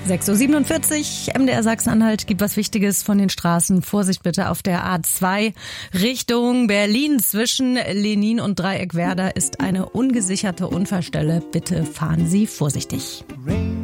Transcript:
6.47 Uhr, MDR Sachsen-Anhalt gibt was Wichtiges von den Straßen. Vorsicht bitte auf der A2 Richtung Berlin. Zwischen Lenin und Dreieckwerder ist eine ungesicherte Unfallstelle. Bitte fahren Sie vorsichtig.